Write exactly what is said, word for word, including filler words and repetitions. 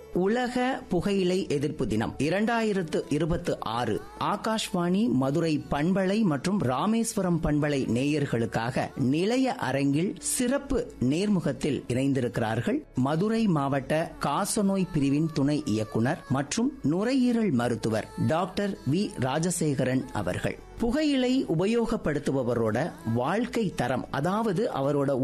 உலக புகையிலை எதிர்ப்பு தினம் இரண்டாயிரத்து இருபத்தி ஆறு ஆகாஷ்வாணி மதுரை பண்பலை மற்றும் ராமேஸ்வரம் பண்பலை நேயர்களுக்காக நிலைய அரங்கில் சிறப்பு நேர்முகத்தில் இணைந்திருக்கிறார்கள் மதுரை மாவட்ட காசநோய் பிரிவின் துணை இயக்குனர் மற்றும் நுரையீரல் மருத்துவர் டாக்டர் வி ராஜசேகரன் அவர்கள். புகையிலை உபயோகப்படுத்துபவரோட வாழ்க்கை தரம், அதாவது அவரோட